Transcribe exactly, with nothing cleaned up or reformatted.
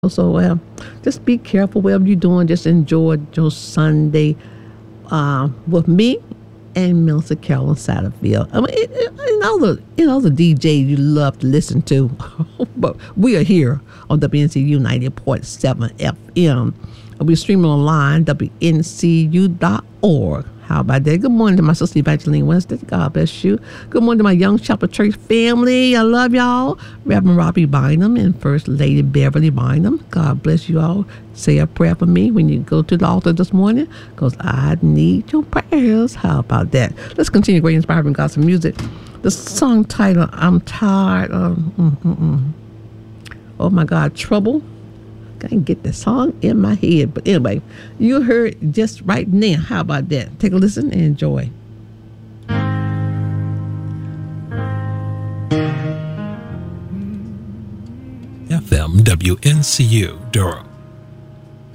So uh, just be careful whatever you're doing. Just enjoy your Sunday uh, with me and Minister Carolyn Satterfield. I mean, it, it, and all the you know the D Js you love to listen to, but we are here on W N C U ninety point seven F M. We're streaming online W N C U dot org. How about that? Good morning to my sister Evangeline Winston. God bless you. Good morning to my Young Chapel Church family. I love y'all. Reverend Robbie Bynum and First Lady Beverly Bynum. God bless you all. Say a prayer for me when you go to the altar this morning, because I need your prayers. How about that? Let's continue great inspiring gospel music. The song title, I'm Tired of, mm, mm, mm. oh my God, Trouble. Can't get the song in my head. But anyway, you heard just right now. How about that? Take a listen and enjoy. F M W N C U Durham.